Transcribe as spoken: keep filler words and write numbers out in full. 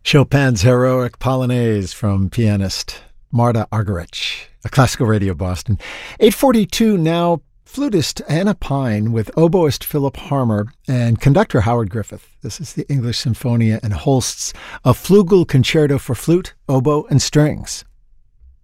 Chopin's Heroic Polonaise from pianist Marta Argerich, a Classical Radio Boston. eight forty-two now, flutist Anna Pine with oboist Philip Harmer and conductor Howard Griffith. This is the English Sinfonia and Holst's A Flugel Concerto for Flute, Oboe, and Strings.